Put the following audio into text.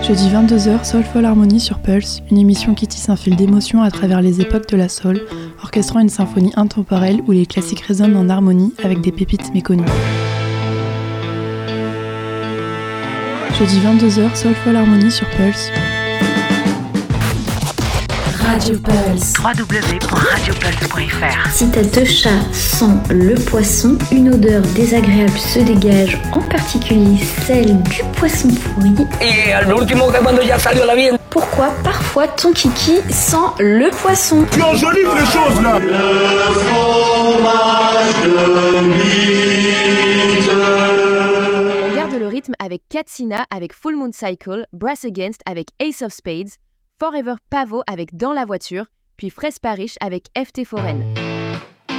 Jeudi 22h, Soulful Harmony sur Pulse, une émission qui tisse un fil d'émotions à travers les époques de la soul, orchestrant une symphonie intemporelle où les classiques résonnent en harmonie avec des pépites méconnues. Jeudi 22h, Soulful Harmony sur Pulse. Radio Pulse. www.radiopulse.fr. Si ta deux chats sent le poisson, une odeur désagréable se dégage, en particulier celle du poisson pourri. Et l'ultimo que cuando ya salió la bien. Pourquoi parfois ton kiki sent le poisson? Tu enjolives les choses là. On garde le rythme avec Katsina avec Full Moon Cycle, Brass Against avec Ace of Spades, Forever Pavo avec Dans la voiture, puis Fraise Parish avec FT Foreign.